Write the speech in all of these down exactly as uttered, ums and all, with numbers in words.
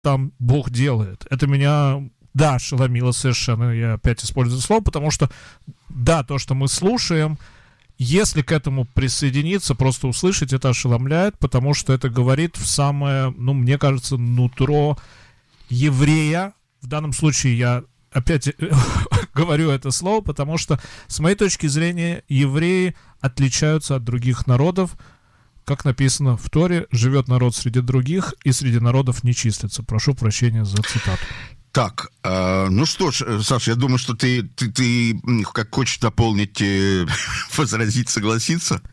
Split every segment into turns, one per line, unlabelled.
там Бог делает. Это меня, да, ошеломило совершенно. Я опять использую слово, потому что, да, то, что мы слушаем, если к этому присоединиться, просто услышать, это ошеломляет, потому что это говорит в самое, ну, мне кажется, нутро еврея. В данном случае я опять говорю это слово, потому что, с моей точки зрения, евреи отличаются от других народов. Как написано в Торе, живет народ среди других, и среди народов не числится. Прошу прощения за цитату.
Так, э, ну что ж, Саша, я думаю, что ты, ты, ты как хочешь дополнить, э, возразить, согласиться?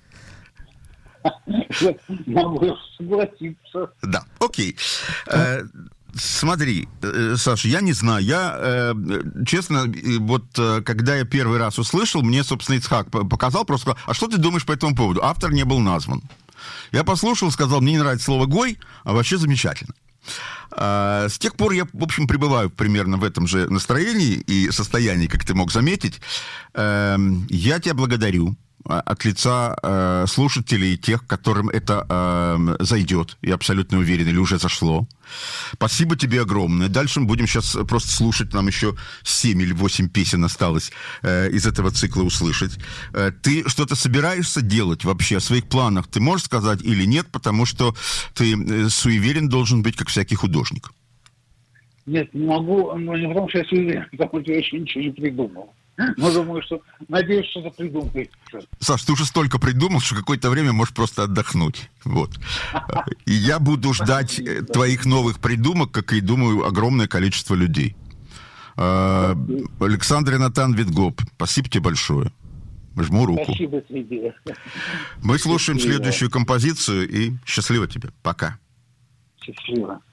Могу согласиться.
Да, окей. Э, смотри, э, Саша, я не знаю, я, э, честно, вот э, когда я первый раз услышал, мне, собственно, Ицхак показал, просто сказал, а что ты думаешь по этому поводу? Автор не был назван. Я послушал, сказал, мне не нравится слово «гой», а вообще замечательно. С тех пор я, в общем, пребываю примерно в этом же настроении и состоянии, как ты мог заметить. Я тебя благодарю от лица слушателей, тех, которым это зайдет, я абсолютно уверен, или уже зашло. Спасибо тебе огромное. Дальше мы будем сейчас просто слушать, нам еще семь или восемь песен осталось из этого цикла услышать. Ты что-то собираешься делать вообще о своих планах? Ты можешь сказать или нет, потому что ты суеверен должен быть, как всякий художник.
Нет, не могу, но не потому что я суеверен, потому что я еще ничего не придумал. Но думаю, что... Надеюсь, что-то придумает.
Саш, ты уже столько придумал, что какое-то время можешь просто отдохнуть. Вот. И я буду ждать твоих новых придумок, как и, думаю, огромное количество людей. Александр и Натан Витгоп, спасибо тебе большое. Жму руку.
Спасибо тебе.
Мы слушаем следующую композицию, и счастливо тебе. Пока.
Счастливо.